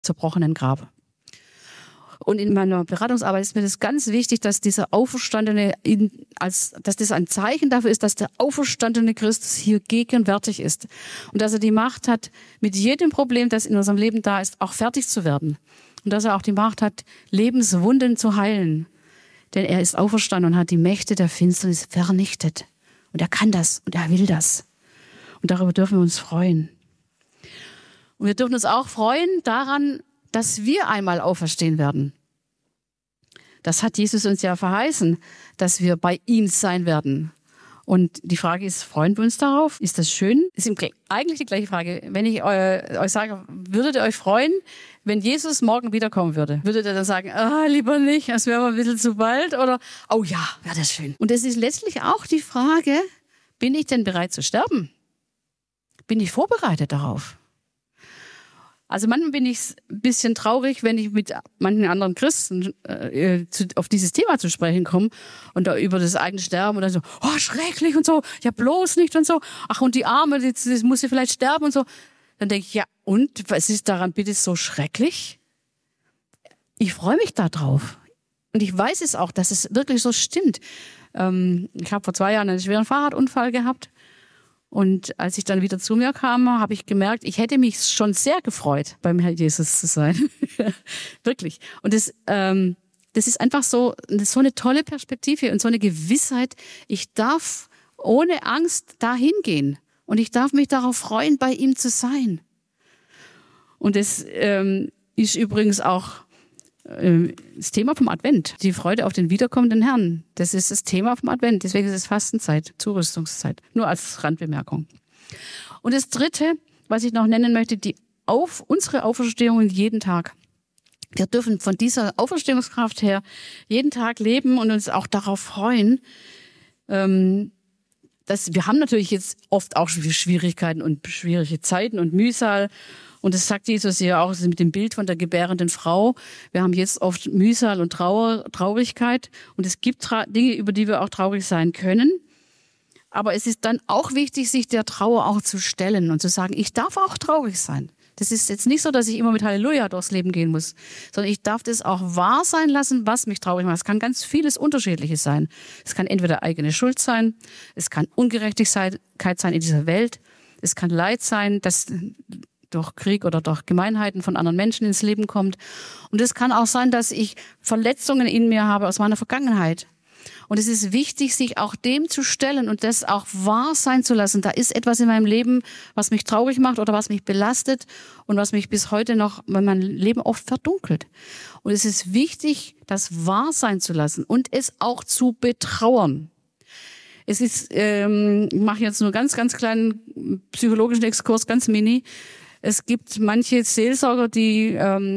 zerbrochenen Grab. Und in meiner Beratungsarbeit ist mir das ganz wichtig, dass dieser Auferstandene, dass das ein Zeichen dafür ist, dass der auferstandene Christus hier gegenwärtig ist. Und dass er die Macht hat, mit jedem Problem, das in unserem Leben da ist, auch fertig zu werden. Und dass er auch die Macht hat, Lebenswunden zu heilen. Denn er ist auferstanden und hat die Mächte der Finsternis vernichtet. Und er kann das und er will das. Und darüber dürfen wir uns freuen. Und wir dürfen uns auch freuen daran, dass wir einmal auferstehen werden. Das hat Jesus uns ja verheißen, dass wir bei ihm sein werden. Und die Frage ist, freuen wir uns darauf? Ist das schön? Ist eigentlich die gleiche Frage. Wenn ich euch sage, würdet ihr euch freuen, wenn Jesus morgen wiederkommen würde? Würdet ihr dann sagen, lieber nicht, das wäre mal ein bisschen zu bald? Oder, oh ja, wäre das schön. Und es ist letztlich auch die Frage, bin ich denn bereit zu sterben? Bin ich vorbereitet darauf? Also manchmal bin ich ein bisschen traurig, wenn ich mit manchen anderen Christen auf dieses Thema zu sprechen komme und da über das eigene Sterben und dann so, oh, schrecklich und so, ja bloß nicht und so, ach und die Arme, das muss sie vielleicht sterben und so. Dann denke ich, ja und, was ist daran bitte so schrecklich? Ich freue mich da drauf. Und ich weiß es auch, dass es wirklich so stimmt. Ich habe vor 2 Jahren einen schweren Fahrradunfall gehabt. Und als ich dann wieder zu mir kam, habe ich gemerkt, ich hätte mich schon sehr gefreut, beim Herrn Jesus zu sein. Wirklich. Und das ist einfach so eine tolle Perspektive und so eine Gewissheit. Ich darf ohne Angst dahin gehen. Und ich darf mich darauf freuen, bei ihm zu sein. Und das ist übrigens auch das Thema vom Advent. Die Freude auf den wiederkommenden Herrn. Das ist das Thema vom Advent. Deswegen ist es Fastenzeit, Zurüstungszeit. Nur als Randbemerkung. Und das Dritte, was ich noch nennen möchte, unsere Auferstehung jeden Tag. Wir dürfen von dieser Auferstehungskraft her jeden Tag leben und uns auch darauf freuen. Wir haben natürlich jetzt oft auch Schwierigkeiten und schwierige Zeiten und Mühsal. Und das sagt Jesus ja auch mit dem Bild von der gebärenden Frau. Wir haben jetzt oft Mühsal und Traurigkeit. Und es gibt Dinge, über die wir auch traurig sein können. Aber es ist dann auch wichtig, sich der Trauer auch zu stellen und zu sagen, ich darf auch traurig sein. Das ist jetzt nicht so, dass ich immer mit Halleluja durchs Leben gehen muss, sondern ich darf das auch wahr sein lassen, was mich traurig macht. Es kann ganz vieles Unterschiedliches sein. Es kann entweder eigene Schuld sein, es kann Ungerechtigkeit sein in dieser Welt, es kann Leid sein, das durch Krieg oder durch Gemeinheiten von anderen Menschen ins Leben kommt. Und es kann auch sein, dass ich Verletzungen in mir habe aus meiner Vergangenheit. Und es ist wichtig, sich auch dem zu stellen und das auch wahr sein zu lassen. Da ist etwas in meinem Leben, was mich traurig macht oder was mich belastet und was mich bis heute noch, mein Leben oft verdunkelt. Und es ist wichtig, das wahr sein zu lassen und es auch zu betrauern. Es ist, ich mache jetzt nur ganz, ganz kleinen psychologischen Exkurs, ganz mini. Es gibt manche Seelsorger, die,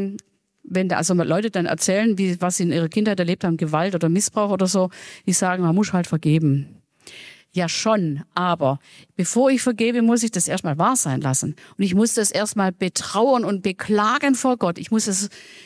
wenn da also Leute dann erzählen, was sie in ihrer Kindheit erlebt haben, Gewalt oder Missbrauch oder so, die sagen, man muss halt vergeben. Ja schon, aber bevor ich vergebe, muss ich das erstmal wahr sein lassen. Und ich muss das erstmal betrauern und beklagen vor Gott. Ich muss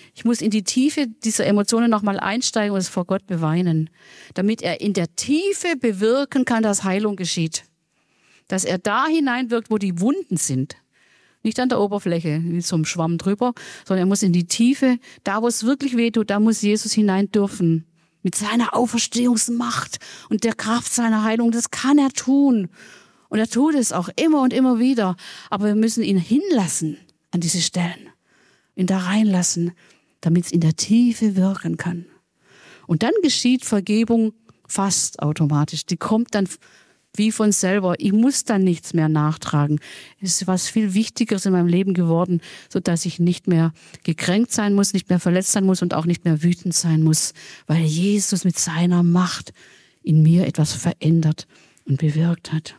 in die Tiefe dieser Emotionen nochmal einsteigen und es vor Gott beweinen, damit er in der Tiefe bewirken kann, dass Heilung geschieht. Dass er da hineinwirkt, wo die Wunden sind. Nicht an der Oberfläche, wie so ein Schwamm drüber, sondern er muss in die Tiefe, da wo es wirklich wehtut, da muss Jesus hinein dürfen. Mit seiner Auferstehungsmacht und der Kraft seiner Heilung, das kann er tun. Und er tut es auch immer und immer wieder. Aber wir müssen ihn hinlassen an diese Stellen, ihn da reinlassen, damit es in der Tiefe wirken kann. Und dann geschieht Vergebung fast automatisch. Die kommt dann wie von selber. Ich muss dann nichts mehr nachtragen. Es ist was viel Wichtigeres in meinem Leben geworden, sodass ich nicht mehr gekränkt sein muss, nicht mehr verletzt sein muss und auch nicht mehr wütend sein muss, weil Jesus mit seiner Macht in mir etwas verändert und bewirkt hat.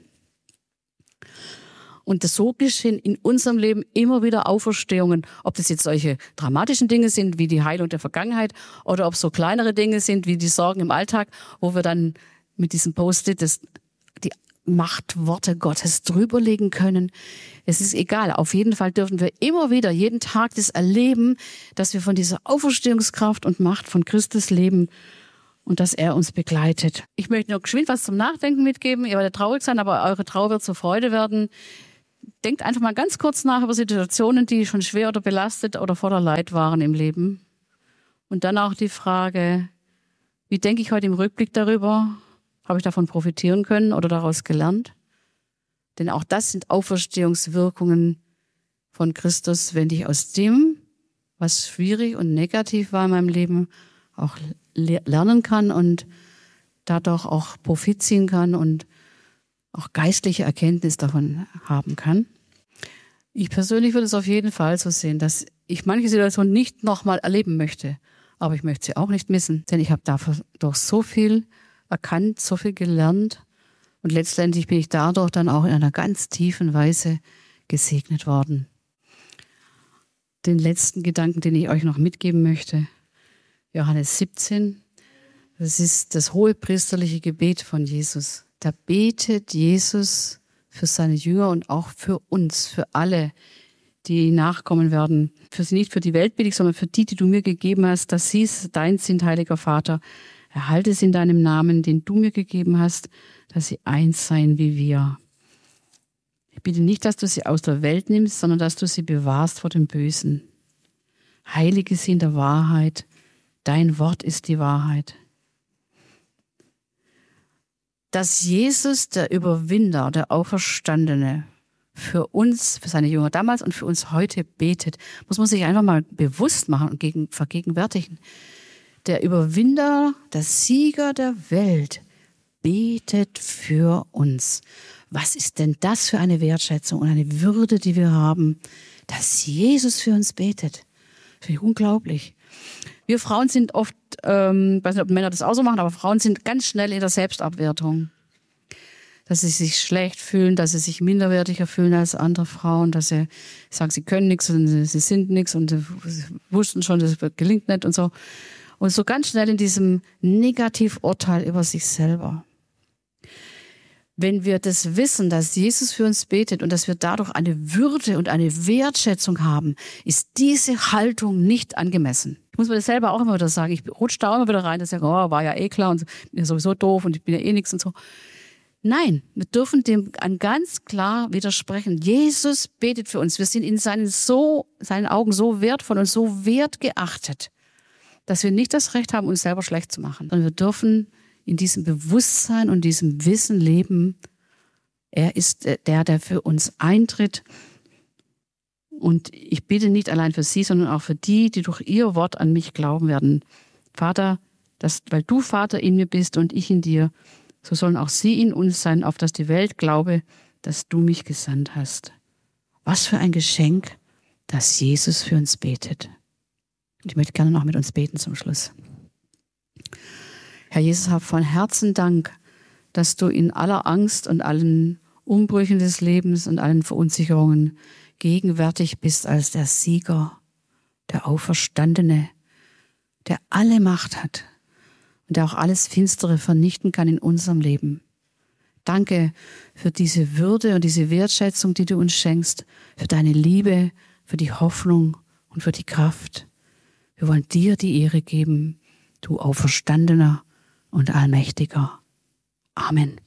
Und so geschehen in unserem Leben immer wieder Auferstehungen, ob das jetzt solche dramatischen Dinge sind, wie die Heilung der Vergangenheit, oder ob es so kleinere Dinge sind, wie die Sorgen im Alltag, wo wir dann mit diesem Post-it die Machtworte Gottes drüberlegen können. Es ist egal. Auf jeden Fall dürfen wir immer wieder, jeden Tag das erleben, dass wir von dieser Auferstehungskraft und Macht von Christus leben und dass er uns begleitet. Ich möchte noch geschwind was zum Nachdenken mitgeben. Ihr werdet traurig sein, aber eure Trauer wird zur Freude werden. denkt einfach mal ganz kurz nach über Situationen, die schon schwer oder belastet oder voller Leid waren im Leben. Und dann auch die Frage, wie denke ich heute im Rückblick darüber? Habe ich davon profitieren können oder daraus gelernt? Denn auch das sind Auferstehungswirkungen von Christus, wenn ich aus dem, was schwierig und negativ war in meinem Leben, auch lernen kann und dadurch auch Profit ziehen kann und auch geistliche Erkenntnis davon haben kann. Ich persönlich würde es auf jeden Fall so sehen, dass ich manche Situationen nicht nochmal erleben möchte, aber ich möchte sie auch nicht missen, denn ich habe dadurch so viel erkannt, so viel gelernt und letztendlich bin ich dadurch dann auch in einer ganz tiefen Weise gesegnet worden. Den letzten Gedanken, den ich euch noch mitgeben möchte, Johannes 17, das ist das hohepriesterliche Gebet von Jesus. Da betet Jesus für seine Jünger und auch für uns, für alle, die nachkommen werden. Nicht für die Welt bete ich, sondern für die du mir gegeben hast, dass sie dein sind, heiliger Vater. Erhalte sie in deinem Namen, den du mir gegeben hast, dass sie eins seien wie wir. Ich bitte nicht, dass du sie aus der Welt nimmst, sondern dass du sie bewahrst vor dem Bösen. Heilige sie in der Wahrheit. Dein Wort ist die Wahrheit. Dass Jesus, der Überwinder, der Auferstandene, für uns, für seine Jünger damals und für uns heute betet, muss man sich einfach mal bewusst machen und vergegenwärtigen. Der Überwinder, der Sieger der Welt, betet für uns. Was ist denn das für eine Wertschätzung und eine Würde, die wir haben, dass Jesus für uns betet? Finde ich unglaublich. Wir Frauen sind oft, ich weiß nicht, ob Männer das auch so machen, aber Frauen sind ganz schnell in der Selbstabwertung. Dass sie sich schlecht fühlen, dass sie sich minderwertiger fühlen als andere Frauen, dass sie sagen, sie können nichts und sie sind nichts und sie wussten schon, das gelingt nicht und so. Und so ganz schnell in diesem Negativurteil über sich selber. Wenn wir das wissen, dass Jesus für uns betet und dass wir dadurch eine Würde und eine Wertschätzung haben, ist diese Haltung nicht angemessen. Ich muss mir das selber auch immer wieder sagen. Ich rutsche da auch immer wieder rein, dass ich sage, oh, war ja eh klar und ich bin ja sowieso doof und ich bin ja eh nichts und so. Nein, wir dürfen dem ganz klar widersprechen. Jesus betet für uns. Wir sind in seinen Augen so wertvoll und so wertgeachtet, dass wir nicht das Recht haben, uns selber schlecht zu machen. Sondern wir dürfen in diesem Bewusstsein und diesem Wissen leben, er ist der für uns eintritt. Und ich bitte nicht allein für sie, sondern auch für die durch ihr Wort an mich glauben werden. Vater, weil du Vater in mir bist und ich in dir, so sollen auch sie in uns sein, auf dass die Welt glaube, dass du mich gesandt hast. Was für ein Geschenk, dass Jesus für uns betet. Und ich möchte gerne noch mit uns beten zum Schluss. Herr Jesus, hab von Herzen Dank, dass du in aller Angst und allen Umbrüchen des Lebens und allen Verunsicherungen gegenwärtig bist als der Sieger, der Auferstandene, der alle Macht hat und der auch alles Finstere vernichten kann in unserem Leben. Danke für diese Würde und diese Wertschätzung, die du uns schenkst, für deine Liebe, für die Hoffnung und für die Kraft. Wir wollen dir die Ehre geben, du Auferstandener und Allmächtiger. Amen.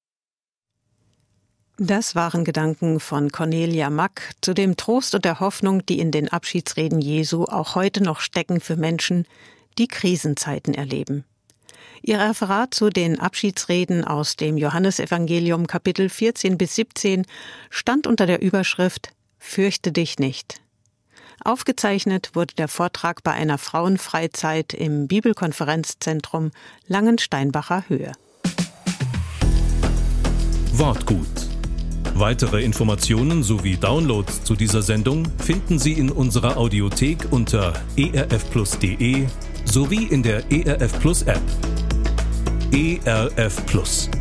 Das waren Gedanken von Cornelia Mack zu dem Trost und der Hoffnung, die in den Abschiedsreden Jesu auch heute noch stecken für Menschen, die Krisenzeiten erleben. Ihr Referat zu den Abschiedsreden aus dem Johannesevangelium Kapitel 14 bis 17 stand unter der Überschrift »Fürchte dich nicht«. Aufgezeichnet wurde der Vortrag bei einer Frauenfreizeit im Bibelkonferenzzentrum Langensteinbacher Höhe. Wortgut. Weitere Informationen sowie Downloads zu dieser Sendung finden Sie in unserer Audiothek unter erfplus.de sowie in der ERF Plus App. ERF Plus.